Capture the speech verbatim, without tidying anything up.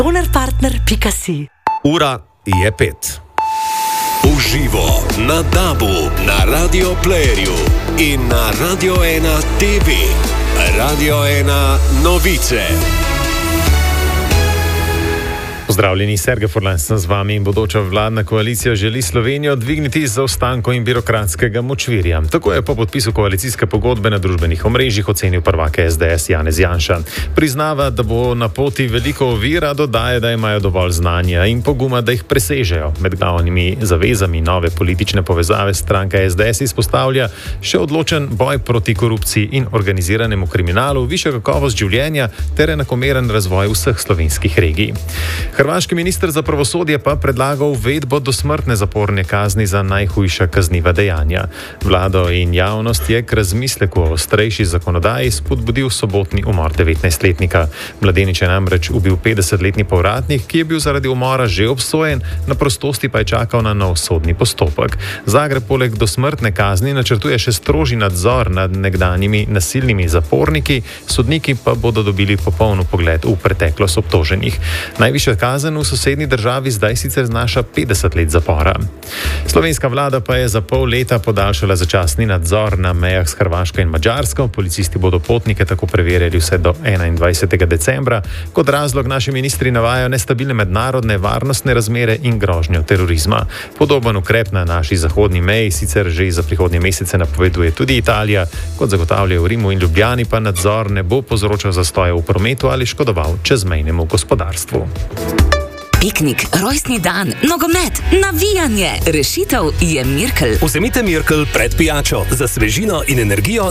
Ownerpartner pika si. Ura je pet. Uživo na Dabu, na Radio Playerju in na Radio ena T V. Radio ena novice. Pozdravljeni, Sergej Furlan sem z vami in bodoča vladna koalicija želi Slovenijo dvigniti iz zaostankov in birokratskega močvirja. Tako je po podpisu koalicijske pogodbe na družbenih omrežjih ocenil prvak S D S Janez Janša. Priznava, da bo na poti veliko ovira, dodaja, da imajo dovolj znanja in poguma, da jih presežejo. Med glavnimi zavezami nove politične povezave stranka S D S izpostavlja še odločen boj proti korupciji in organiziranemu kriminalu, višja kakovost življenja ter enakomeren razvoj vseh slovenskih regij. Hrvaški minister za pravosodje pa predlaga uvedbo dosmrtne zaporne kazni za najhujša kazniva dejanja. Vlado in javnost je k razmisleku o ostrejši zakonodaji spodbudil sobotni umor devetnajstletnika. Mladenič je namreč ubil petdesetletni povratnik, ki je bil zaradi umora že obsojen, na prostosti pa je čakal na nov sodni postopek. Zagreb poleg dosmrtne kazni načrtuje še strožji nadzor nad nekdanjimi nasilnimi zaporniki, sodniki pa bodo dobili popoln vpogled v preteklost obtoženih. Najvišja kazen v sosednji državi zdaj sicer znaša petdeset let zapora. Slovenska vlada pa je za pol leta podaljšala začasni nadzor na mejah s Hrvaško in Madžarsko. Policisti bodo potnike tako preverjali vse do enaindvajsetega decembra. Kot razlog naši ministri navajajo nestabilne mednarodne varnostne razmere in grožnjo terorizma. Podoben ukrep na naši zahodni meji sicer že za prihodnje mesece napoveduje tudi Italija. Kot zagotavljajo v Rimu in Ljubljani, pa nadzor ne bo povzročal zastoja v prometu ali škodoval čezmejnemu gospodarstvu. Piknik, rojstni dan, nogomet, navijanje. Rešitev je Mirkel. Vzemite Mirkel pred pijačo za svežino in energijo